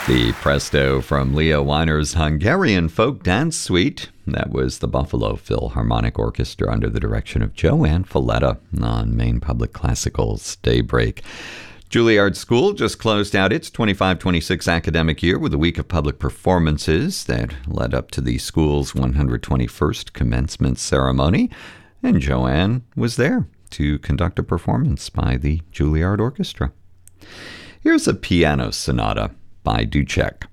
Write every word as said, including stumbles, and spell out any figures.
The Presto from Leo Weiner's Hungarian Folk Dance Suite. That was the Buffalo Philharmonic Orchestra under the direction of Joanne Falletta on Maine Public Classical's Daybreak. Juilliard School just closed out its twenty-five twenty-six academic year with a week of public performances that led up to the school's one hundred twenty-first commencement ceremony. And Joanne was there to conduct a performance by the Juilliard Orchestra. Here's a piano sonata by Ducek.